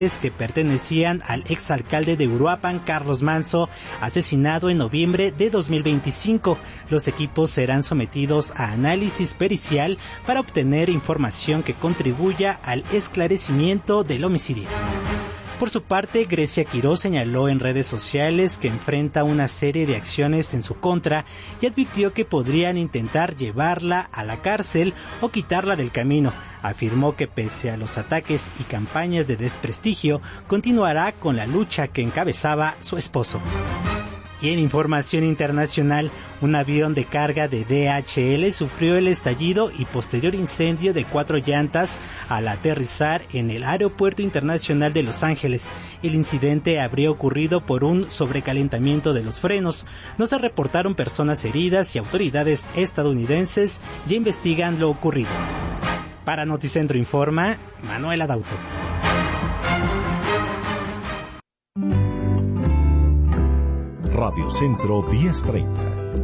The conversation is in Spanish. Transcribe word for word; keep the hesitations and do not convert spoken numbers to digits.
que pertenecían al exalcalde de Uruapan, Carlos Manso, asesinado en noviembre de dos mil veinticinco. Los equipos serán sometidos a análisis pericial para obtener información que contribuya al esclarecimiento del homicidio. Por su parte, Grecia Quirós señaló en redes sociales que enfrenta una serie de acciones en su contra y advirtió que podrían intentar llevarla a la cárcel o quitarla del camino. Afirmó que pese a los ataques y campañas de desprestigio, continuará con la lucha que encabezaba su esposo. Y en información internacional, un avión de carga de D H L sufrió el estallido y posterior incendio de cuatro llantas al aterrizar en el Aeropuerto Internacional de Los Ángeles. El incidente habría ocurrido por un sobrecalentamiento de los frenos. No se reportaron personas heridas y autoridades estadounidenses ya investigan lo ocurrido. Para Noticentro Informa, Manuel Adauto. Radio Centro diez treinta,